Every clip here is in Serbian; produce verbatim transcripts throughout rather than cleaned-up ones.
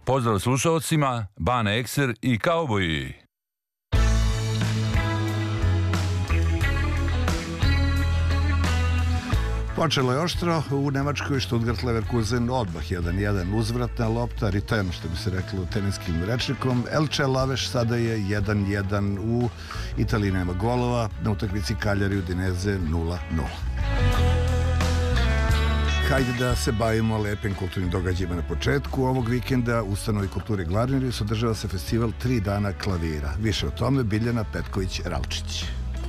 Pozdrav slušalcima, Bane Ekser i Kauboji. Počelo je oštro u Nemačkoj, Stuttgart Leverkusen odmah jedan jedan, uzvratna lopta, return što bi se reklo teniskim rečnikom. Elche Laveš sada je jedan jedan, u Italiji nema golova, na utakmici Cagliari Udinese nula nula. Hajde da se bavimo lepim kulturnim događajima na početku. Ovog vikenda u Ustanovi kulture Gvarnerius održava se festival Tri dana klavira. Više o tome Biljana Petković-Ralčić.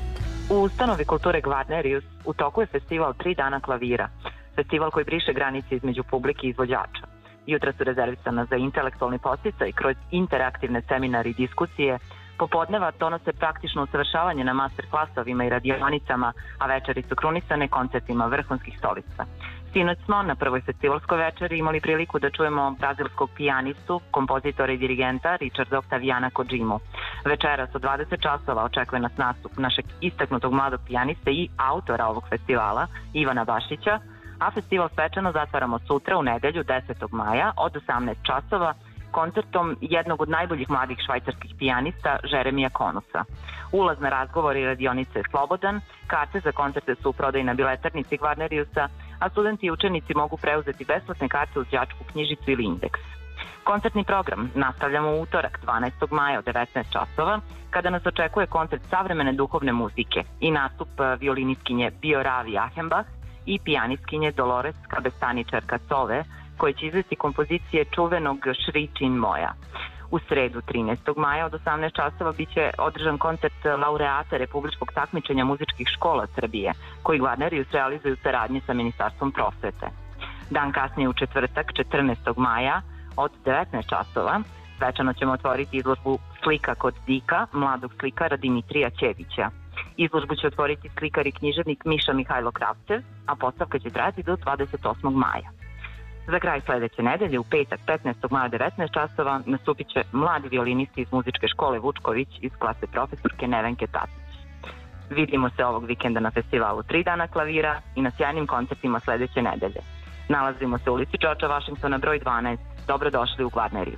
U Ustanovi kulture Gvarnerius u toku je festival Tri dana klavira. Festival koji briše granice između publike i izvođača. Jutra su rezervisana za intelektualni podsticaj kroz interaktivne seminari i diskusije. Popodneva donose praktično usavršavanje na master klasovima i radionicama, a večeri su krunisane koncertima vrhunskih solista. Sinoć smo na prvoj festivalskoj večeri imali priliku da čujemo brazilskog pijanistu, kompozitora i dirigenta Richarda Octaviana Kojimu. Večeras od dvadeset časova očekuje nas nastup našeg istaknutog mladog pijaniste i autora ovog festivala, Ivana Bašića, a festival svečano zatvaramo sutra u nedelju desetog maja od osamnaest časova koncertom jednog od najboljih mladih švajcarskih pijanista, Jeremija Konusa. Ulaz na razgovor i radionice je slobodan, karte za koncerte su u prodaji na biletarnici Gvarneriusa, a studenti i učenici mogu preuzeti besplatne karte uz đačku knjižicu ili indeks. Koncertni program nastavljamo u utorak dvanaestog maja od devetnaest časova, kada nas očekuje koncert savremene duhovne muzike i nastup violinistkinje Bioravi Achenbach i pijanistkinje Dolores Kabestani-Čerka Sove, koji će izvesti kompozicije čuvenog Šričin Moja. U sredu trinaestog maja od osamnaest časova biće održan koncert laureata Republičkog takmičenja muzičkih škola Srbije, koji Gvarnerius realizuju saradnje sa Ministarstvom prosvete. Dan kasnije u četvrtak četrnaestog maja od devetnaest časova svečano ćemo otvoriti izložbu Slika kod Dika, mladog slikara Dimitrija Ćevića. Izložbu će otvoriti slikar i književnik Miša Mihajlo Kravcev, a postavka će trajati do dvadeset osmog maja. Za kraj sledeće nedelje, u petak petnaestog maja devetnaest časova, nastupit će mladi violinisti iz muzičke škole Vučković iz klase profesorke Nevenke Tatić. Vidimo se ovog vikenda na festivalu Tri dana klavira i na sjajnim koncertima sledeće nedelje. Nalazimo se u ulici Georgea Washingtona broj dvanaest. Dobrodošli u Gvarnerius.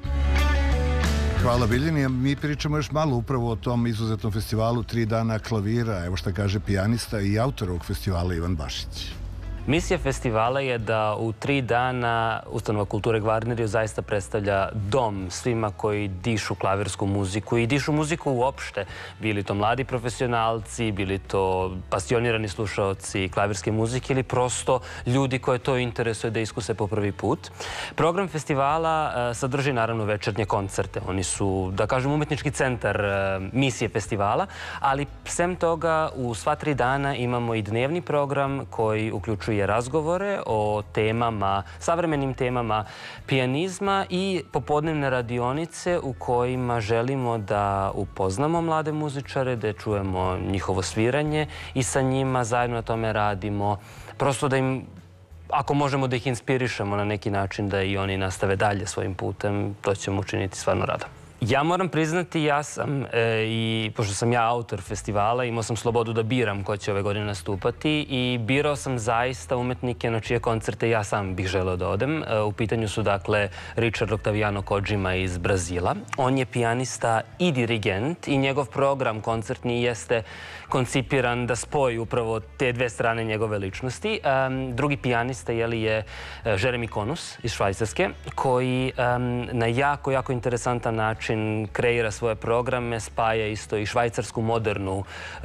Hvala Biljani, mi pričamo još malo upravo o tom izuzetnom festivalu Tri dana klavira. Evo šta kaže pijanista i autor ovog festivala Ivan Bašić. Misija festivala je da u tri dana Ustanova kulture Gvarnerius zaista predstavlja dom svima koji dišu klavirsku muziku i dišu muziku uopšte. Bili to mladi profesionalci, bili to pasionirani slušaoci klavirske muzike ili prosto ljudi koje to interesuje da iskuse po prvi put. Program festivala sadrži naravno večernje koncerte. Oni su, da kažem, umetnički centar misije festivala, ali sem toga u sva tri dana imamo i dnevni program koji uključuje razgovore o temama, savremenim temama pijanizma i popodnevne radionice u kojima želimo da upoznamo mlade muzičare, da čujemo njihovo sviranje i sa njima zajedno na tome radimo. Prosto da im, ako možemo da ih inspirišemo na neki način da i oni nastave dalje svojim putem, to ćemo učiniti stvarno rado. Ja moram priznati, ja sam, i pošto sam ja autor festivala, imao sam slobodu da biram ko će ove godine nastupati i birao sam zaista umetnike na čije koncerte ja sam bih želeo da odem. U pitanju su dakle Richard Octaviano Kojima iz Brazila. On je pijanista i dirigent i njegov program koncertni jeste koncipiran da spoji upravo te dve strane njegove ličnosti. Drugi pijanista je Jeremy Konus iz Švajcarske, koji na jako, jako interesantan način kreira svoje programe, spaja isto i švajcarsku modernu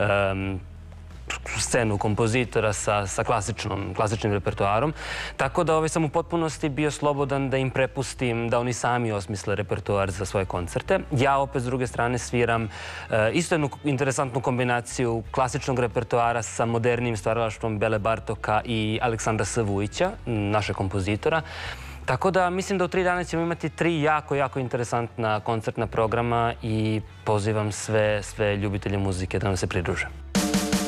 scenu kompozitora sa klasičnim repertoarom. Tako da sam u potpunosti bio slobodan da im prepustim da oni sami osmisle repertoar za svoje koncerte. Ja opet s druge strane sviram isto jednu interesantnu kombinaciju klasičnog repertoara sa modernim stvaralaštvom Bele Bartoka i Aleksandra S. Vujića, našeg kompozitora. Tako da mislim da u tri dana ćemo imati tri jako, jako interesantna koncertna programa i pozivam sve ljubitelje muzike da nam se pridruže.